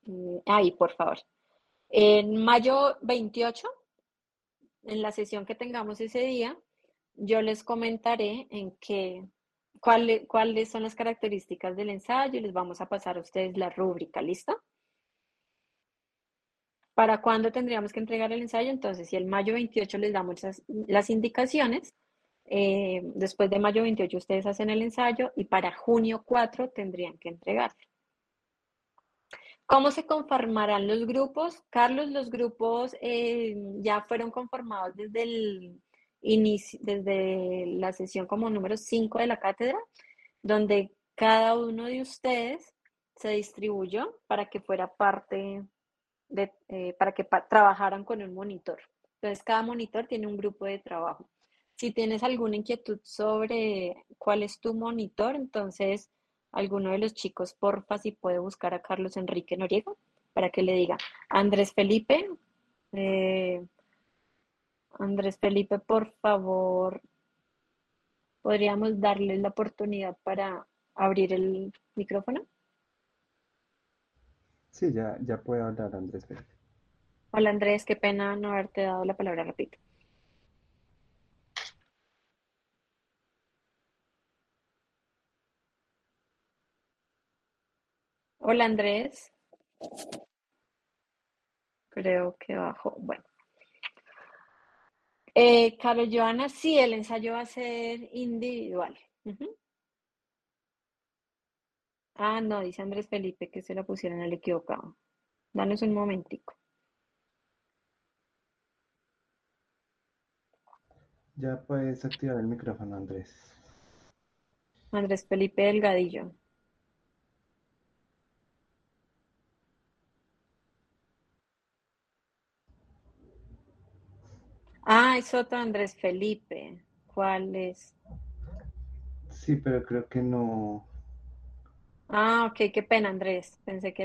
Ahí, por favor. En mayo 28, en la sesión que tengamos ese día, yo les comentaré cuáles son las características del ensayo y les vamos a pasar a ustedes la rúbrica, ¿lista? ¿Para cuándo tendríamos que entregar el ensayo? Entonces, si el mayo 28 les damos las indicaciones, después de mayo 28 ustedes hacen el ensayo y para junio 4 tendrían que entregar. ¿Cómo se conformarán los grupos? Carlos, los grupos ya fueron conformados desde el inicio, desde la sesión como número 5 de la cátedra, donde cada uno de ustedes se distribuyó para que fuera parte para que trabajaran con un monitor. Entonces, cada monitor tiene un grupo de trabajo. Si tienes alguna inquietud sobre cuál es tu monitor, entonces alguno de los chicos, porfa, si puede buscar a Carlos Enrique Noriega para que le diga, Andrés Felipe, eh, Andrés Felipe, por favor, podríamos darle la oportunidad para abrir el micrófono. Sí, ya puede hablar Andrés Felipe. Hola Andrés, qué pena no haberte dado la palabra, repito. Hola Andrés, creo que bajó. Bueno, Carol Joana, sí, el ensayo va a ser individual. Ujú. Ah, no, dice Andrés Felipe que se lo pusieron al equivocado. Danos un momentico. Ya puedes activar el micrófono, Andrés. Andrés Felipe Delgadillo. Ah, es otro Andrés Felipe. ¿Cuál es? Sí, pero creo que no. Ah, ok, qué pena, Andrés. Pensé que